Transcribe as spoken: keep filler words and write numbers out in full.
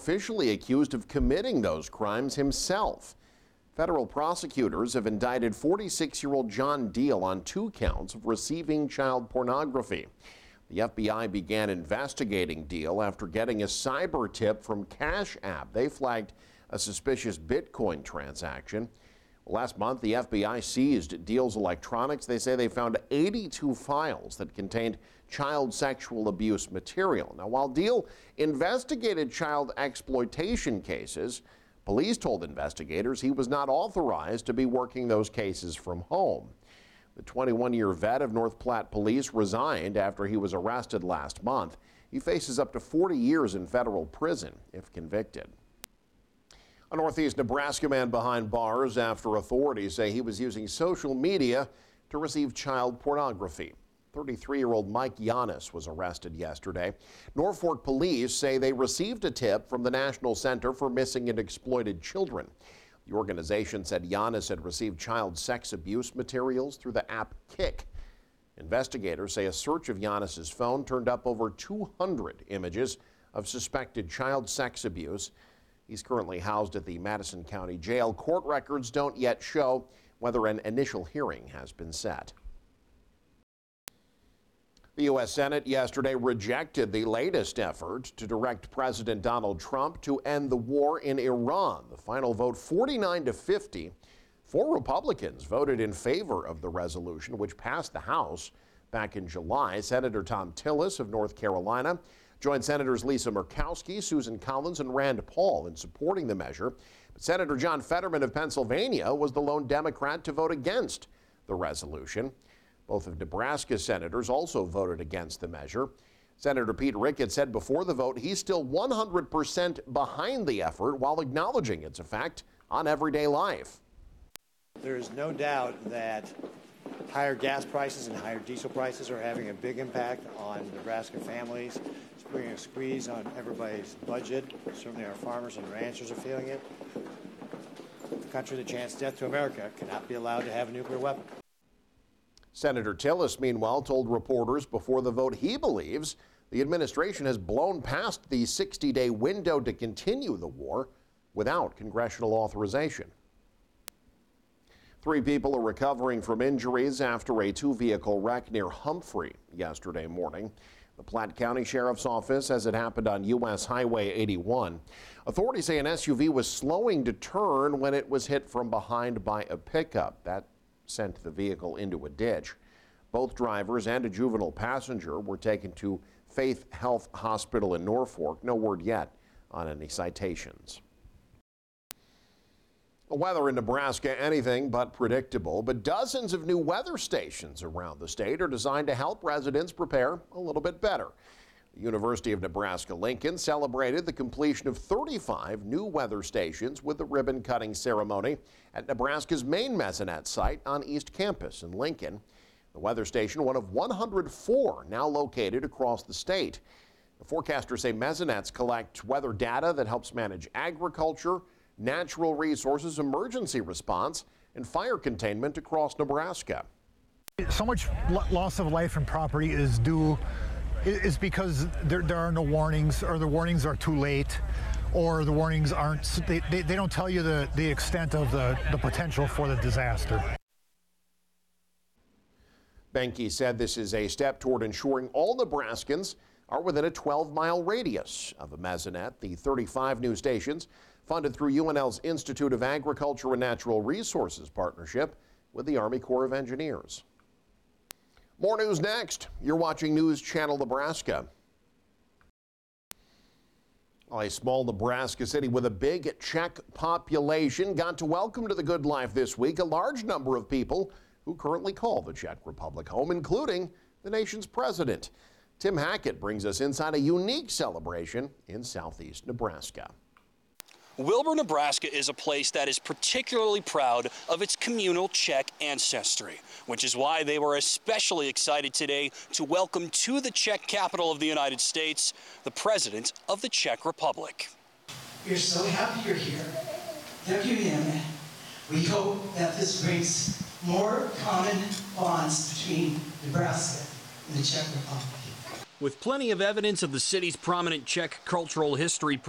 officially accused of committing those crimes himself. Federal prosecutors have indicted forty-six-year-old John Deal on two counts of receiving child pornography. The F B I began investigating Deal after getting a cyber tip from Cash App. They flagged a suspicious Bitcoin transaction. Last month, the F B I seized Deal's electronics. They say they found eighty-two files that contained child sexual abuse material. Now, while Deal investigated child exploitation cases, police told investigators he was not authorized to be working those cases from home. The twenty-one-year vet of North Platte Police resigned after he was arrested last month. He faces up to forty years in federal prison if convicted. A Northeast Nebraska man behind bars after authorities say he was using social media to receive child pornography. thirty-three-year-old Mike Yanis was arrested yesterday. Norfolk police say they received a tip from the National Center for Missing and Exploited Children. The organization said Yanis had received child sex abuse materials through the app Kik. Investigators say a search of Yanis's phone turned up over two hundred images of suspected child sex abuse. He's currently housed at the Madison County Jail. Court records don't yet show whether an initial hearing has been set. The U S Senate yesterday rejected the latest effort to direct President Donald Trump to end the war in Iran. The final vote, forty-nine to fifty. Four Republicans voted in favor of the resolution, which passed the House back in July. Senator Thom Tillis of North Carolina joined Senators Lisa Murkowski, Susan Collins, and Rand Paul in supporting the measure. But Senator John Fetterman of Pennsylvania was the lone Democrat to vote against the resolution. Both of Nebraska's senators also voted against the measure. Senator Pete Ricketts said before the vote he's still one hundred percent behind the effort while acknowledging its effect on everyday life. There is no doubt that higher gas prices and higher diesel prices are having a big impact on Nebraska families. It's putting a squeeze on everybody's budget. Certainly our farmers and ranchers are feeling it. The country that chants death to America cannot be allowed to have a nuclear weapon. Senator Tillis, meanwhile, told reporters before the vote he believes the administration has blown past the sixty-day window to continue the war without congressional authorization. Three people are recovering from injuries after a two-vehicle wreck near Humphrey yesterday morning. The Platte County Sheriff's Office says it happened on U S Highway eighty-one. Authorities say an S U V was slowing to turn when it was hit from behind by a pickup. That sent the vehicle into a ditch. Both drivers and a juvenile passenger were taken to Faith Health Hospital in Norfolk. No word yet on any citations. The weather in Nebraska, anything but predictable, but dozens of new weather stations around the state are designed to help residents prepare a little bit better. The University of Nebraska-Lincoln celebrated the completion of thirty-five new weather stations with the ribbon-cutting ceremony at Nebraska's main mesonet site on East Campus in Lincoln. The weather station, one of one hundred four now located across the state. The forecasters say mesonets collect weather data that helps manage agriculture, natural resources, emergency response, and fire containment across Nebraska. So much loss of life and property is due is because there, there are no warnings, or the warnings are too late, or the warnings aren't, they, they, they don't tell you the, the extent of the, the potential for the disaster. Benke said this is a step toward ensuring all Nebraskans are within a twelve-mile radius of a mesonet. The thirty-five new stations funded through U N L's Institute of Agriculture and Natural Resources partnership with the Army Corps of Engineers. More news next. You're watching News Channel Nebraska. A small Nebraska city with a big Czech population got to welcome to the good life this week a large number of people who currently call the Czech Republic home, including the nation's president. Tim Hackett brings us inside a unique celebration in southeast Nebraska. Wilbur, Nebraska is a place that is particularly proud of its communal Czech ancestry, which is why they were especially excited today to welcome to the Czech capital of the United States the President of the Czech Republic. We're so happy you're here. Děkujeme. We hope that this brings more common bonds between Nebraska and the Czech Republic. With plenty of evidence of the city's prominent Czech cultural history